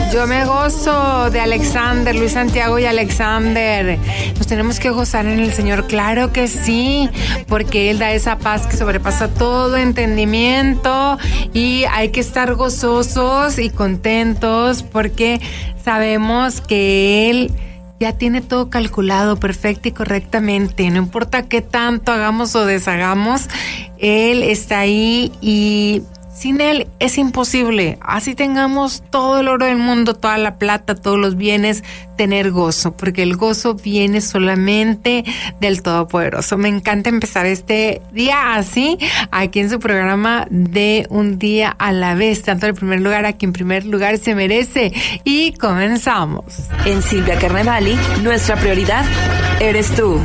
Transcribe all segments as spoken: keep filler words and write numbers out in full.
Yo me gozo de Alexander, Luis Santiago y Alexander. Nos tenemos que gozar en el Señor, claro que sí, porque Él da esa paz que sobrepasa todo entendimiento y hay que estar gozosos y contentos porque sabemos que Él ya tiene todo calculado perfecto y correctamente. No importa qué tanto hagamos o deshagamos, Él está ahí y sin Él es imposible. Así tengamos todo el oro del mundo, toda la plata, todos los bienes, tener gozo, porque el gozo viene solamente del Todopoderoso. Me encanta empezar este día así, aquí en su programa de Un Día a la Vez, tanto en primer lugar a quien en primer lugar se merece. Y comenzamos. En Silvia Carnevali, nuestra prioridad eres tú.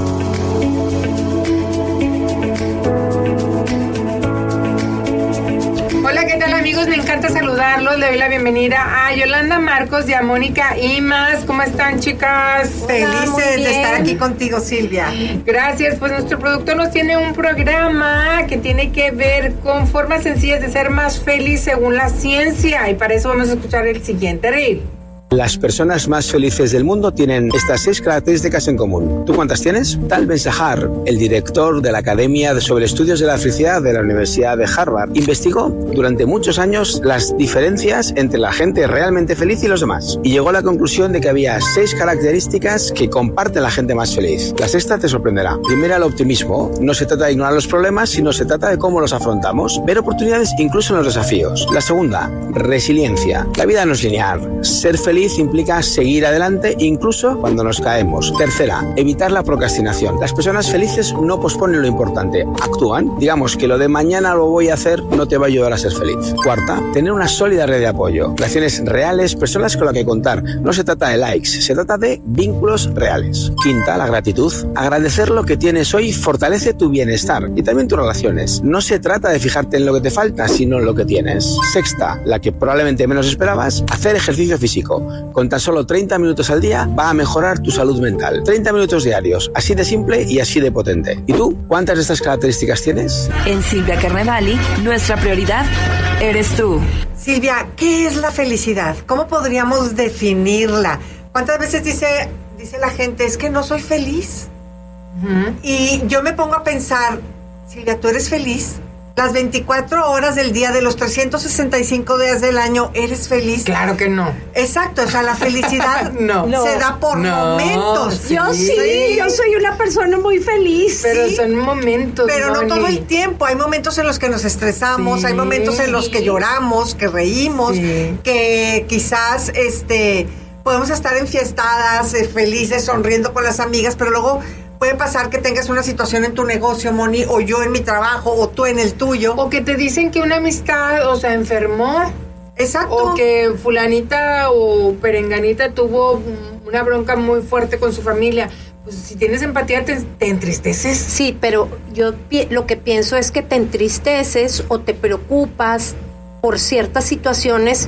Hola, ¿qué tal, amigos? Me encanta saludarlos. Le doy la bienvenida a Yolanda Marcos y a Mónica Imas. ¿Cómo están, chicas? Felices de estar aquí contigo, Silvia. Gracias. Pues nuestro productor nos tiene un programa que tiene que ver con formas sencillas de ser más feliz según la ciencia. Y para eso vamos a escuchar el siguiente reel. Las personas más felices del mundo tienen estas seis características en común. ¿Tú cuántas tienes? Tal Ben-Shahar, el director de la Academia sobre Estudios de la Felicidad de la Universidad de Harvard, investigó durante muchos años las diferencias entre la gente realmente feliz y los demás. Y llegó a la conclusión de que había seis características que comparten la gente más feliz. La sexta te sorprenderá. Primera, el optimismo. No se trata de ignorar los problemas, sino se trata de cómo los afrontamos. Ver oportunidades incluso en los desafíos. La segunda, resiliencia. La vida no es lineal. Ser feliz implica seguir adelante incluso cuando nos caemos. Tercera, evitar la procrastinación. Las personas felices no posponen lo importante, actúan. Digamos que lo de mañana lo voy a hacer no te va a ayudar a ser feliz. Cuarta, tener una sólida red de apoyo. Relaciones reales, personas con las que contar. No se trata de likes, se trata de vínculos reales. Quinta, la gratitud. Agradecer lo que tienes hoy fortalece tu bienestar y también tus relaciones. No se trata de fijarte en lo que te falta, sino en lo que tienes. Sexta, la que probablemente menos esperabas, hacer ejercicio físico. Con tan solo treinta minutos al día va a mejorar tu salud mental. treinta minutos diarios, así de simple y así de potente. ¿Y tú? ¿Cuántas de estas características tienes? En Silvia Carnevali, nuestra prioridad eres tú. Silvia, ¿qué es la felicidad? ¿Cómo podríamos definirla? ¿Cuántas veces dice, dice la gente, es que no soy feliz? Uh-huh. Y yo me pongo a pensar, Silvia, ¿tú eres feliz? Las veinticuatro horas del día de los trescientos sesenta y cinco días del año, ¿eres feliz? Claro que no. Exacto, o sea, la felicidad no. se da por no, momentos. Sí. Yo sí, sí, yo soy una persona muy feliz. Pero sí, son momentos. Pero no, no todo el tiempo. Hay momentos en los que nos estresamos, sí, hay momentos en los que lloramos, que reímos, sí, que quizás este podemos estar enfiestadas, eh, felices, sonriendo con las amigas, pero luego puede pasar que tengas una situación en tu negocio, Moni, o yo en mi trabajo, o tú en el tuyo. O que te dicen que una amistad, o sea, enfermó. Exacto. O que fulanita o perenganita tuvo una bronca muy fuerte con su familia. Pues si tienes empatía, te, te entristeces. Sí, pero yo pi- lo que pienso es que te entristeces o te preocupas por ciertas situaciones,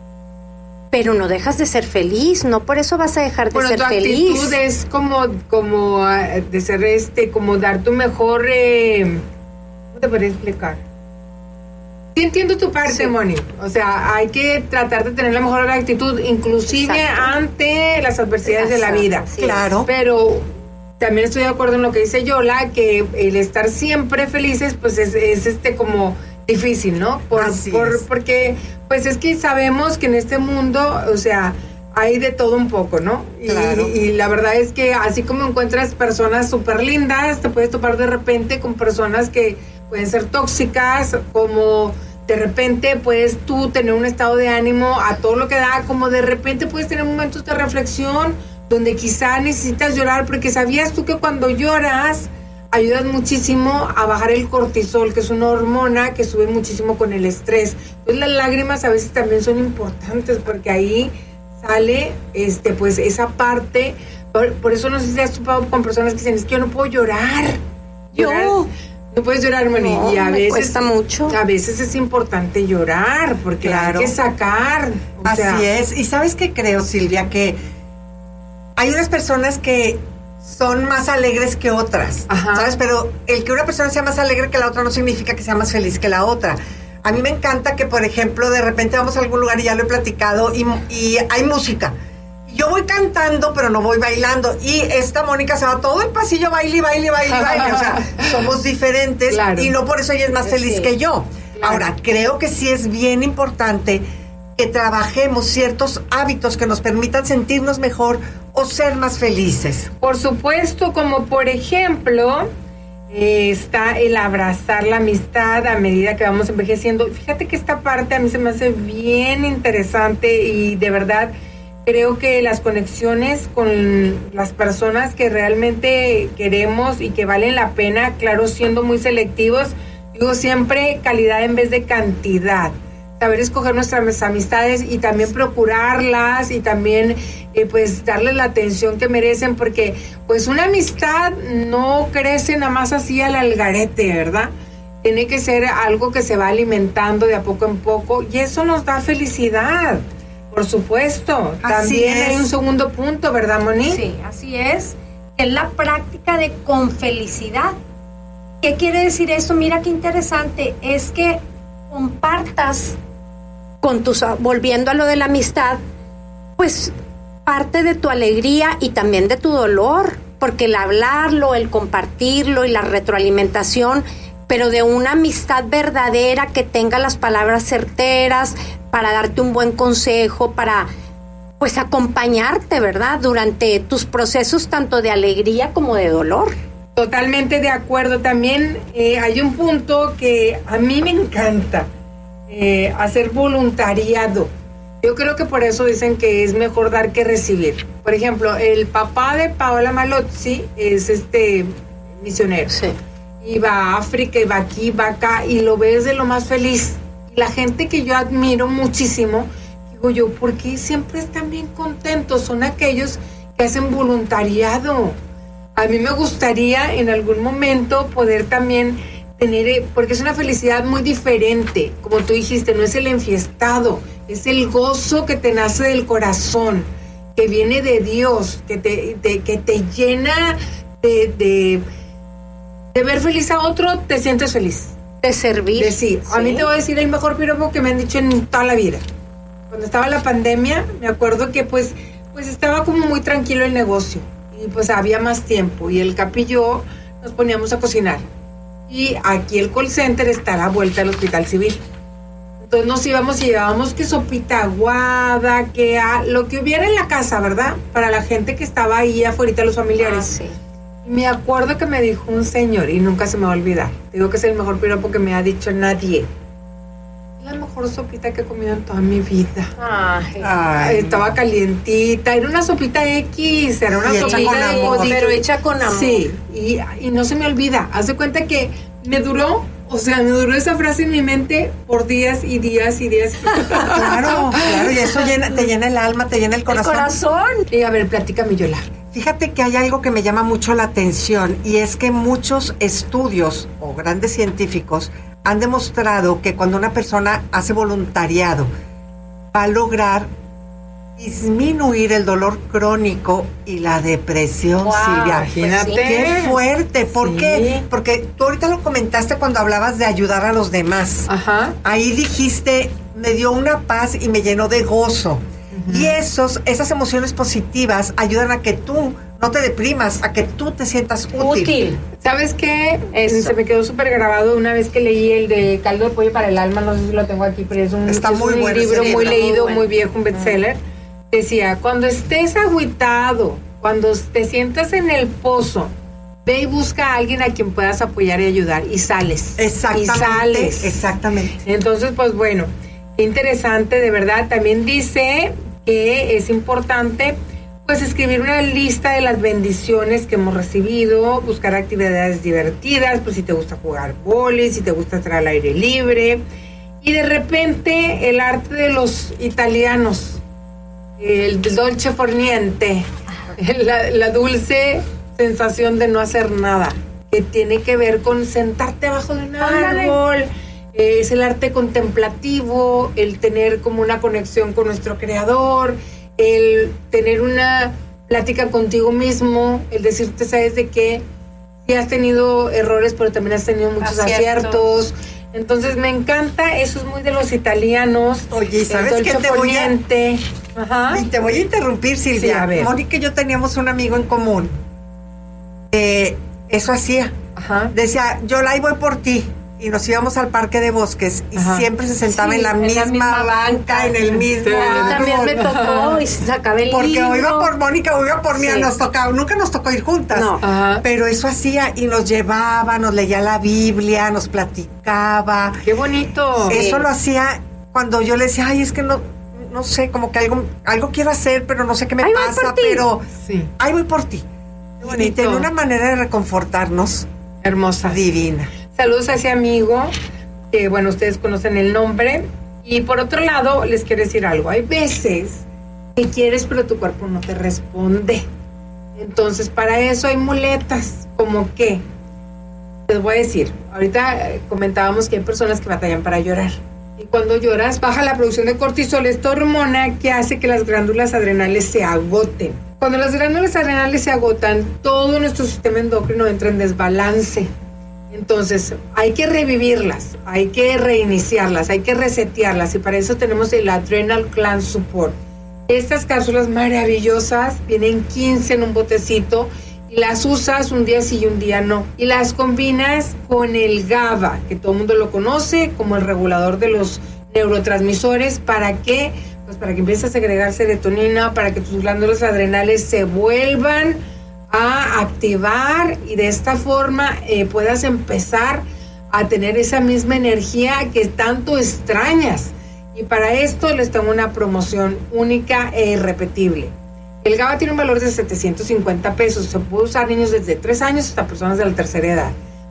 pero no dejas de ser feliz, no por eso vas a dejar de bueno, ser tu feliz. Actitud es como, como uh, de ser este, como dar tu mejor, eh, ¿cómo te podría explicar? Sí entiendo tu parte, sí, Moni. O sea, hay que tratar de tener la mejor actitud, inclusive exacto, ante las adversidades exacto, de la vida. Sí, claro. Pero también estoy de acuerdo en lo que dice Yola, que el estar siempre felices, pues es, es este como difícil, ¿no? Por, Así por, es. Porque, pues es que sabemos que en este mundo, o sea, hay de todo un poco, ¿no? Y, claro. y la verdad es que así como encuentras personas súper lindas, te puedes topar de repente con personas que pueden ser tóxicas, como de repente puedes tú tener un estado de ánimo a todo lo que da, como de repente puedes tener momentos de reflexión donde quizá necesitas llorar, porque sabías tú que cuando lloras ayudas muchísimo a bajar el cortisol, que es una hormona que sube muchísimo con el estrés. Entonces las lágrimas a veces también son importantes porque ahí sale este pues esa parte. Por, por eso no sé si has topado con personas que dicen, es que yo no puedo llorar. llorar. Yo no puedes llorar, Moni. No, y a me veces cuesta mucho. A veces es importante llorar porque claro, hay que sacar. O Así sea, es. Y ¿sabes qué creo, Silvia? Que hay unas personas que son más alegres que otras, ajá, ¿sabes? Pero el que una persona sea más alegre que la otra no significa que sea más feliz que la otra. A mí me encanta que, por ejemplo, de repente vamos a algún lugar y ya lo he platicado y, y hay música. Yo voy cantando, pero no voy bailando. Y esta Mónica se va todo el pasillo, baile, baile, baile, baile. O sea, somos diferentes, claro. Y no por eso ella es más feliz sí. que yo. Claro. Ahora, creo que sí es bien importante que trabajemos ciertos hábitos que nos permitan sentirnos mejor o ser más felices. Por supuesto, como por ejemplo... Eh, está el abrazar la amistad a medida que vamos envejeciendo. Fíjate que esta parte a mí se me hace bien interesante y de verdad creo que las conexiones con las personas que realmente queremos y que valen la pena, claro, siendo muy selectivos, digo siempre calidad en vez de cantidad. Saber escoger nuestras amistades y también procurarlas y también eh, pues darles la atención que merecen, porque pues una amistad no crece nada más así al algarete, ¿verdad? Tiene que ser algo que se va alimentando de a poco en poco y eso nos da felicidad, por supuesto. Así también es. Hay un segundo punto, ¿verdad, Moni? Sí, así es. Es la práctica de con felicidad. ¿Qué quiere decir esto? Mira qué interesante. Es que compartas con tus, volviendo a lo de la amistad, pues parte de tu alegría y también de tu dolor, porque el hablarlo, el compartirlo y la retroalimentación, pero de una amistad verdadera que tenga las palabras certeras para darte un buen consejo, para pues acompañarte, ¿verdad? Durante tus procesos tanto de alegría como de dolor. Totalmente de acuerdo. También eh, hay un punto que a mí me encanta, eh, hacer voluntariado. Yo creo que por eso dicen que es mejor dar que recibir. Por ejemplo, el papá de Paola Malozzi es este misionero. Sí. Y va a África, y va aquí, va acá, y lo ves de lo más feliz. Y la gente que yo admiro muchísimo, digo yo, ¿por qué siempre están bien contentos? Son aquellos que hacen voluntariado. A mí me gustaría en algún momento poder también tener, porque es una felicidad muy diferente, como tú dijiste, no es el enfiestado, es el gozo que te nace del corazón, que viene de Dios, que te, de, que te llena de, de, de ver feliz a otro, te sientes feliz. De servir. De sí. sí. A mí te voy a decir el mejor piropo que me han dicho en toda la vida. Cuando estaba la pandemia, me acuerdo que pues, pues estaba como muy tranquilo el negocio. Y pues había más tiempo y el Capi y yo nos poníamos a cocinar y aquí el call center está a la vuelta del hospital civil, entonces nos íbamos y llevábamos que sopita aguada, que a, lo que hubiera en la casa, ¿verdad? Para la gente que estaba ahí afuera, los familiares. Ah, sí. Y me acuerdo que me dijo un señor y nunca se me va a olvidar, digo que es el mejor piropo que me ha dicho nadie: la mejor sopita que he comido en toda mi vida. Ay, Ay, estaba calientita, era una sopita X, era una sopita de amor, pero hecha con amor. Sí, y, y no se me olvida. Haz de cuenta que me duró, o sea, me duró esa frase en mi mente por días y días y días. Claro, claro, y eso llena, te llena el alma, te llena el corazón. El corazón. Y a ver, platícame, Yola. Fíjate que hay algo que me llama mucho la atención y es que muchos estudios o grandes científicos han demostrado que cuando una persona hace voluntariado va a lograr disminuir el dolor crónico y la depresión, wow, Silvia. Imagínate. Pues sí. Qué fuerte. ¿Por sí. qué? Porque tú ahorita lo comentaste cuando hablabas de ayudar a los demás. Ajá. Ahí dijiste, me dio una paz y me llenó de gozo. Uh-huh. Y esos, esas emociones positivas ayudan a que tú no te deprimas, a que tú te sientas útil. Útil. ¿Sabes qué? Eso. Se me quedó súper grabado una vez que leí el de Caldo de Pollo para el Alma, no sé si lo tengo aquí, pero es un, Está es muy un bueno libro libro, muy leído, muy, bueno. muy viejo, un bestseller. Uh-huh. Decía, cuando estés agüitado, cuando te sientas en el pozo, ve y busca a alguien a quien puedas apoyar y ayudar y sales. Exactamente. Y sales. Exactamente. Entonces, pues bueno, interesante, de verdad. También dice que es importante pues escribir una lista de las bendiciones que hemos recibido, buscar actividades divertidas, pues si te gusta jugar vóley, si te gusta estar al aire libre. Y de repente el arte de los italianos, el dolce far niente, la, la dulce sensación de no hacer nada, que tiene que ver con sentarte abajo de un árbol. Eh, es el arte contemplativo, el tener como una conexión con nuestro creador, el tener una plática contigo mismo, el decirte, ¿sabes de qué? Sí has tenido errores, pero también has tenido muchos aciertos. aciertos. Entonces me encanta, eso es muy de los italianos. Oye, ¿sabes el qué dolce te voy a- foniente. Ajá. Y te voy a interrumpir, Silvia. Sí, a ver. Mónica y yo teníamos un amigo en común. Eh, eso hacía. Ajá. Decía, yo la voy por ti. Y nos íbamos al parque de bosques y Ajá. siempre se sentaba Sí, en la en la misma, misma banca, en el mismo Sí. árbol. También me tocó y sacaba el Porque libro. o iba por Mónica o iba por mí, Sí. nos tocaba, nunca nos tocó ir juntas. No. Ajá. Pero eso hacía y nos llevaba, nos leía la Biblia, nos platicaba. Qué bonito. Eso lo hacía cuando yo le decía, ay, es que no, no sé, como que algo, algo quiero hacer, pero no sé qué me Ahí voy pasa, por ti. pero Sí, ahí voy por ti. qué Y bonito. tenía una manera de reconfortarnos Hermosa. divina. Saludos a ese amigo, que bueno, ustedes conocen el nombre. Y por otro lado, les quiero decir algo. Hay veces que quieres, pero tu cuerpo no te responde. Entonces, para eso hay muletas. ¿Como qué? Les voy a decir. Ahorita eh, comentábamos que hay personas que batallan para llorar. Y cuando lloras, baja la producción de cortisol, esta hormona que hace que las glándulas adrenales se agoten. Cuando las glándulas adrenales se agotan, todo nuestro sistema endocrino entra en desbalance. Entonces, hay que revivirlas, hay que reiniciarlas, hay que resetearlas, y para eso tenemos el Adrenal Gland Support. Estas cápsulas maravillosas, vienen quince en un botecito, y las usas un día sí y un día no. Y las combinas con el GABA, que todo el mundo lo conoce como el regulador de los neurotransmisores. ¿Para qué? Pues para que empiece a segregar serotonina, para que tus glándulas adrenales se vuelvan a activar y de esta forma eh, puedas empezar a tener esa misma energía que tanto extrañas. Y para esto les tengo una promoción única e irrepetible. El GABA tiene un valor de setecientos cincuenta pesos. Se puede usar niños desde tres años hasta personas de la tercera edad.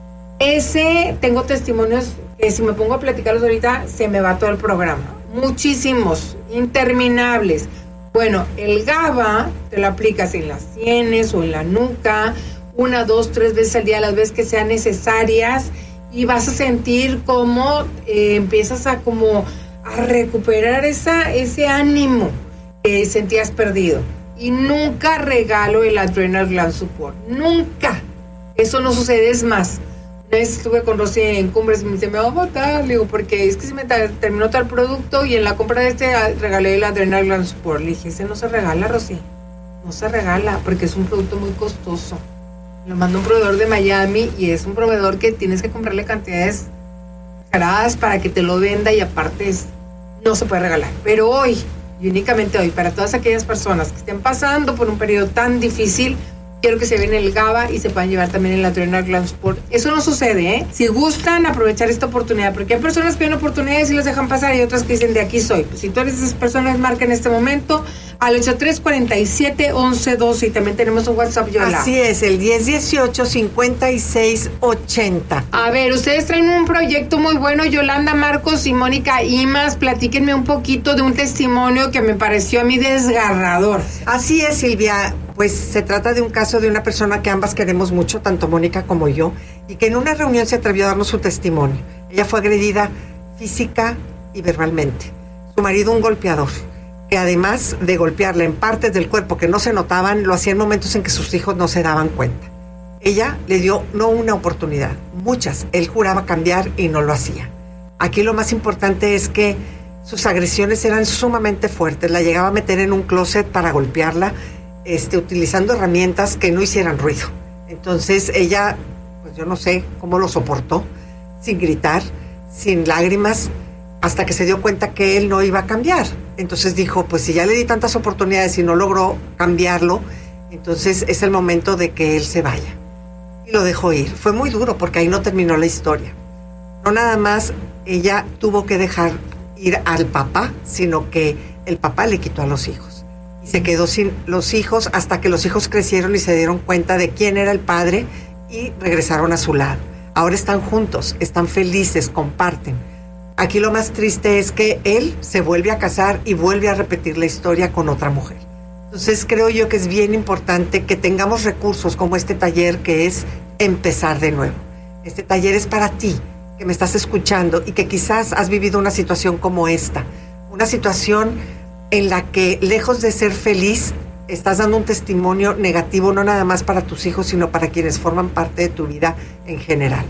Ese, tengo testimonios que si me pongo a platicarlos ahorita se me va todo el programa. Muchísimos, interminables. Bueno, el GABA te lo aplicas en las sienes o en la nuca, una, dos, tres veces al día, las veces que sean necesarias, y vas a sentir cómo eh, empiezas a como a recuperar esa, ese ánimo que sentías perdido. Y nunca regalo el Adrenal Gland Support, nunca. Eso no sucede, es más. Una vez estuve con Rosy en Cumbres y me dice, me va a botar, le digo, porque es que se me ta- terminó tal producto y en la compra de este ah, regalé el Adrenal Gland Support. Le dije, ese no se regala, Rosy, no se regala porque es un producto muy costoso. Lo manda un proveedor de Miami y es un proveedor que tienes que comprarle cantidades exageradas para que te lo venda, y aparte es, no se puede regalar. Pero hoy, y únicamente hoy, para todas aquellas personas que estén pasando por un periodo tan difícil, quiero que se vean el GABA y se puedan llevar también el Adrenal Gland Support. Eso no sucede, ¿eh? Si gustan aprovechar esta oportunidad, porque hay personas que ven oportunidades y las dejan pasar, y otras que dicen, de aquí soy. Pues si tú eres de esas personas, marca en este momento al ocho tres cuatro siete, once doce, y también tenemos un WhatsApp, Yola. Así es, el diez dieciocho, cincuenta y seis ochenta. A ver, ustedes traen un proyecto muy bueno, Yolanda Marcos y Mónica Imas. Platíquenme un poquito de un testimonio que me pareció a mí desgarrador. Así es, Silvia. Pues se trata de un caso de una persona que ambas queremos mucho, tanto Mónica como yo, y que en una reunión se atrevió a darnos su testimonio. Ella fue agredida física y verbalmente. Su marido, un golpeador, que además de golpearla en partes del cuerpo que no se notaban, lo hacía en momentos en que sus hijos no se daban cuenta. Ella le dio no una oportunidad, muchas. Él juraba cambiar y no lo hacía. Aquí lo más importante es que sus agresiones eran sumamente fuertes. La llegaba a meter en un closet para golpearla, Este, utilizando herramientas que no hicieran ruido. Entonces ella, pues yo no sé cómo lo soportó, sin gritar, sin lágrimas, hasta que se dio cuenta que él no iba a cambiar. Entonces dijo, pues si ya le di tantas oportunidades y no logró cambiarlo, entonces es el momento de que él se vaya. Y lo dejó ir. Fue muy duro porque ahí no terminó la historia. No nada más ella tuvo que dejar ir al papá, sino que el papá le quitó a los hijos. Y se quedó sin los hijos hasta que los hijos crecieron y se dieron cuenta de quién era el padre y regresaron a su lado. Ahora están juntos, están felices, comparten. Aquí lo más triste es que él se vuelve a casar y vuelve a repetir la historia con otra mujer. Entonces creo yo que es bien importante que tengamos recursos como este taller, que es empezar de nuevo. Este taller es para ti, que me estás escuchando y que quizás has vivido una situación como esta. Una situación en la que, lejos de ser feliz, estás dando un testimonio negativo, no nada más para tus hijos, sino para quienes forman parte de tu vida en general.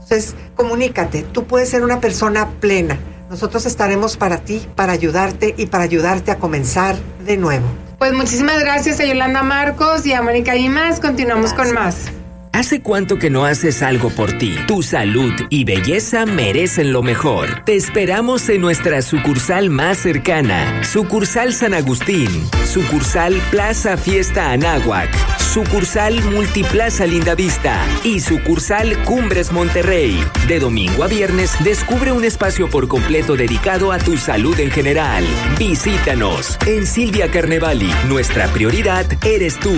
Entonces, comunícate, tú puedes ser una persona plena. Nosotros estaremos para ti, para ayudarte y para ayudarte a comenzar de nuevo. Pues muchísimas gracias a Yolanda Marcos y a Mónica Dimas. Continuamos gracias. Con más. ¿Hace cuánto que no haces algo por ti? Tu salud y belleza merecen lo mejor. Te esperamos en nuestra sucursal más cercana. Sucursal San Agustín. Sucursal Plaza Fiesta Anáhuac. Sucursal Multiplaza Lindavista. Y sucursal Cumbres Monterrey. De domingo a viernes, descubre un espacio por completo dedicado a tu salud en general. Visítanos. En Silvia Carnevali, nuestra prioridad eres tú.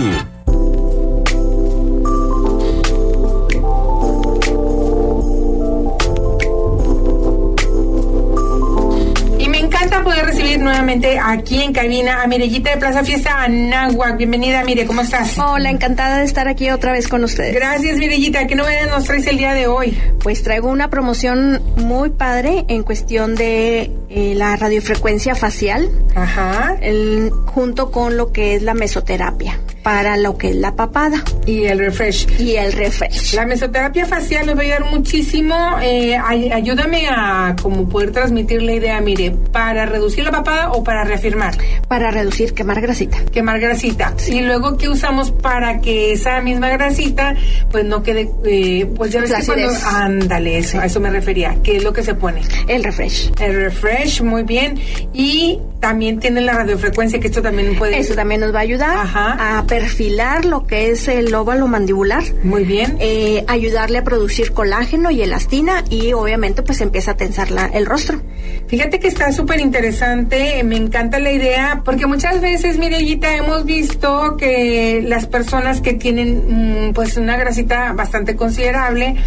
Poder recibir nuevamente aquí en cabina a Mirellita de Plaza Fiesta Anáhuac. Bienvenida, Mire, ¿cómo estás? Hola, encantada de estar aquí otra vez con ustedes. Gracias, Mirellita. ¿Qué novedades nos traes el día de hoy? Pues traigo una promoción muy padre en cuestión de eh, la radiofrecuencia facial. Ajá. El, junto con lo que es la mesoterapia para lo que es la papada. Y el refresh. Y el refresh. La mesoterapia facial nos va a ayudar muchísimo. Eh, ay, ayúdame a como poder transmitir la idea, mire, para reducir la papada o para reafirmar. Para reducir, quemar grasita. Quemar grasita. Sí. Y luego, ¿qué usamos para que esa misma grasita pues no quede, eh, pues ya ves que cuando... Ándale, eso, sí. A eso me refería. ¿Qué es lo que se pone? El refresh. El refresh, muy bien. Y también tiene la radiofrecuencia, que esto también puede... Eso también nos va a ayudar. Ajá. A perfilar lo que es el óvalo mandibular. Muy bien. Eh, ayudarle a producir colágeno y elastina y obviamente pues empieza a tensar la, el rostro. Fíjate que está súper interesante, me encanta la idea, porque muchas veces, Mirellita, hemos visto que las personas que tienen mmm, pues una grasita bastante considerable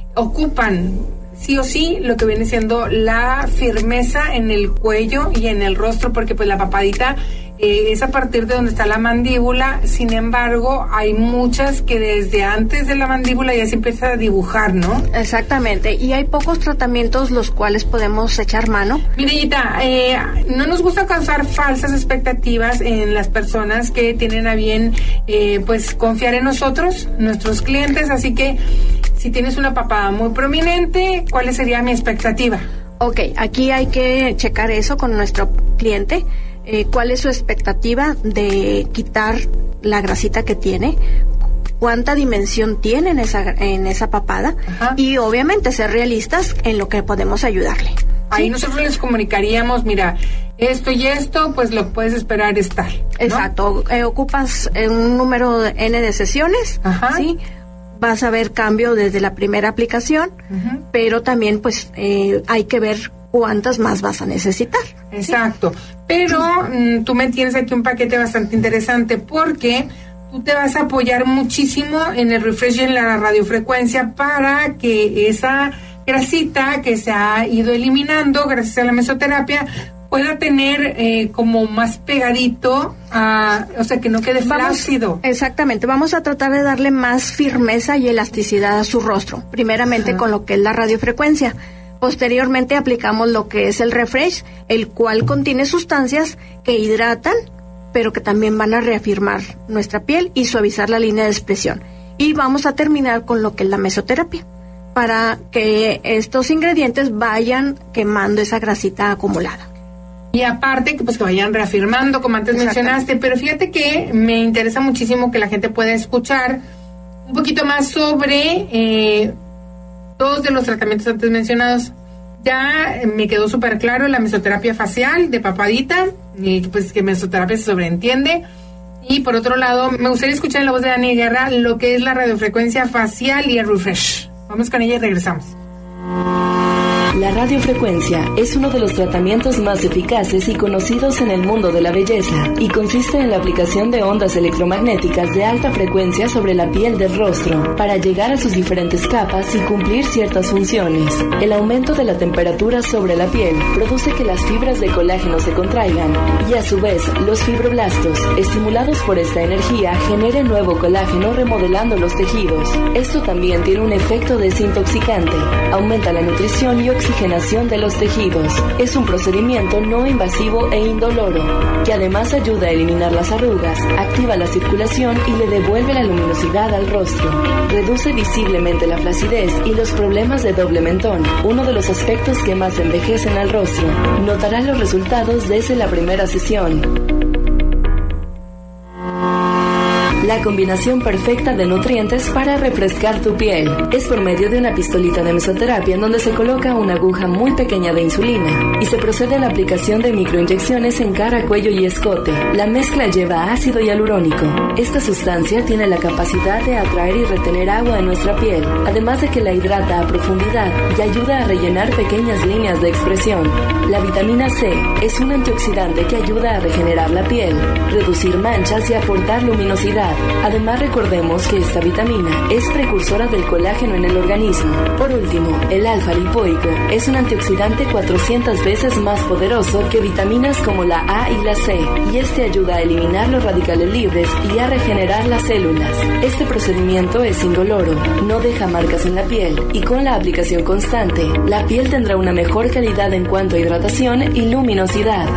ocupan sí o sí lo que viene siendo la firmeza en el cuello y en el rostro, porque pues la papadita eh, es a partir de donde está la mandíbula. Sin embargo, hay muchas que desde antes de la mandíbula ya se empieza a dibujar, ¿no? Exactamente, y hay pocos tratamientos los cuales podemos echar mano. Mirellita, eh, no nos gusta causar falsas expectativas en las personas que tienen a bien eh, pues confiar en nosotros, nuestros clientes, así que si tienes una papada muy prominente, ¿cuál sería mi expectativa? Ok, aquí hay que checar eso con nuestro cliente. Eh, ¿Cuál es su expectativa de quitar la grasita que tiene? ¿Cuánta dimensión tiene en esa, en esa papada? Ajá. Y obviamente ser realistas en lo que podemos ayudarle. Ahí ¿sí? Nosotros les comunicaríamos, mira, esto y esto, pues lo puedes esperar es tal, ¿no? Exacto, eh, ocupas eh, un número de N de sesiones, Ajá. ¿sí? Vas a ver cambio desde la primera aplicación, uh-huh. pero también pues eh, hay que ver cuántas más vas a necesitar. Exacto, ¿sí? Pero mm, tú me tienes aquí un paquete bastante interesante porque tú te vas a apoyar muchísimo en el refresh y en la radiofrecuencia para que esa grasita que se ha ido eliminando gracias a la mesoterapia pueda tener eh, como más pegadito, a, o sea, que no quede flácido. Exactamente, vamos a tratar de darle más firmeza y elasticidad a su rostro, primeramente Ajá. con lo que es la radiofrecuencia. Posteriormente aplicamos lo que es el refresh, el cual contiene sustancias que hidratan, pero que también van a reafirmar nuestra piel y suavizar la línea de expresión. Y vamos a terminar con lo que es la mesoterapia, para que estos ingredientes vayan quemando esa grasita acumulada. Y aparte, pues que vayan reafirmando, como antes mencionaste, pero fíjate que me interesa muchísimo que la gente pueda escuchar un poquito más sobre eh, todos de los tratamientos antes mencionados. Ya me quedó súper claro la mesoterapia facial de papadita, y pues que mesoterapia se sobreentiende. Y por otro lado, me gustaría escuchar en la voz de Dani Guerra lo que es la radiofrecuencia facial y el refresh. Vamos con ella y regresamos. La radiofrecuencia es uno de los tratamientos más eficaces y conocidos en el mundo de la belleza y consiste en la aplicación de ondas electromagnéticas de alta frecuencia sobre la piel del rostro para llegar a sus diferentes capas y cumplir ciertas funciones. El aumento de la temperatura sobre la piel produce que las fibras de colágeno se contraigan y a su vez los fibroblastos, estimulados por esta energía, generen nuevo colágeno remodelando los tejidos. Esto también tiene un efecto desintoxicante, aumenta la nutrición y oxigenación oxigenación de los tejidos. Es un procedimiento no invasivo e indoloro, que además ayuda a eliminar las arrugas, activa la circulación y le devuelve la luminosidad al rostro. Reduce visiblemente la flacidez y los problemas de doble mentón, uno de los aspectos que más envejecen al rostro. Notarás los resultados desde la primera sesión. La combinación perfecta de nutrientes para refrescar tu piel es por medio de una pistolita de mesoterapia en donde se coloca una aguja muy pequeña de insulina y se procede a la aplicación de microinyecciones en cara, cuello y escote. La mezcla lleva ácido hialurónico. Esta sustancia tiene la capacidad de atraer y retener agua en nuestra piel, además de que la hidrata a profundidad y ayuda a rellenar pequeñas líneas de expresión. La vitamina C es un antioxidante que ayuda a regenerar la piel, reducir manchas y aportar luminosidad. Además, recordemos que esta vitamina es precursora del colágeno en el organismo. Por último, el alfa lipoico es un antioxidante cuatrocientas veces más poderoso que vitaminas como la A y la C, y este ayuda a eliminar los radicales libres y a regenerar las células. Este procedimiento es indoloro, no deja marcas en la piel, y con la aplicación constante, la piel tendrá una mejor calidad en cuanto a hidratación y luminosidad.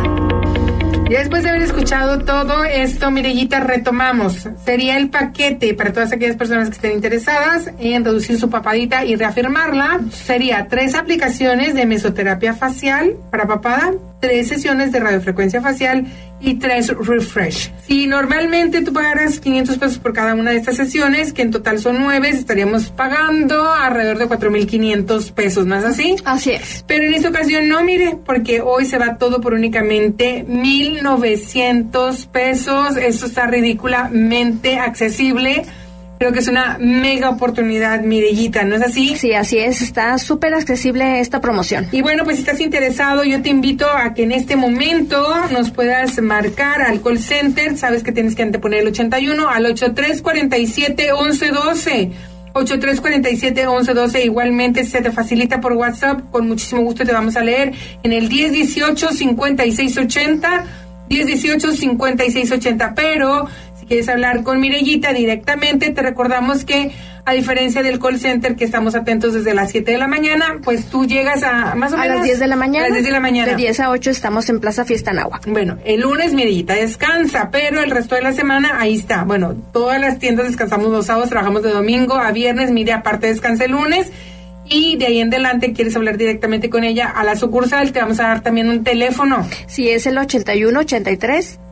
Y después de haber escuchado todo esto, Mirellita, retomamos. Sería el paquete para todas aquellas personas que estén interesadas en reducir su papadita y reafirmarla. Sería tres aplicaciones de mesoterapia facial para papada, tres sesiones de radiofrecuencia facial y tres refresh. Si normalmente tú pagaras quinientos pesos por cada una de estas sesiones, que en total son nueve, estaríamos pagando alrededor de cuatro mil quinientos pesos, ¿no es así? Así es. Pero en esta ocasión no, mire, porque hoy se va todo por únicamente mil novecientos pesos. Eso está ridículamente accesible. Creo que es una mega oportunidad, Mirellita, ¿no es así? Sí, así es. Está súper accesible esta promoción. Y bueno, pues si estás interesado, yo te invito a que en este momento nos puedas marcar al call center. Sabes que tienes que anteponer el ochenta y uno al ochenta y tres cuarenta y siete once doce. ochenta y tres cuarenta y siete once doce. Igualmente se te facilita por WhatsApp. Con muchísimo gusto te vamos a leer en el diez dieciocho cincuenta y seis ochenta. diez dieciocho cincuenta y seis ochenta. Pero quieres hablar con Mirellita directamente, te recordamos que a diferencia del call center que estamos atentos desde las siete de la mañana, pues tú llegas a más o a menos las diez de la mañana. A las diez de la mañana. De diez a ocho estamos en Plaza Fiesta Nahua. Bueno, el lunes Mirellita descansa, pero el resto de la semana ahí está. Bueno, todas las tiendas descansamos los sábados, trabajamos de domingo a viernes. Mire, aparte descansa el lunes. Y de ahí en adelante quieres hablar directamente con ella a la sucursal, te vamos a dar también un teléfono. Sí, es el ochenta y uno ochenta y tres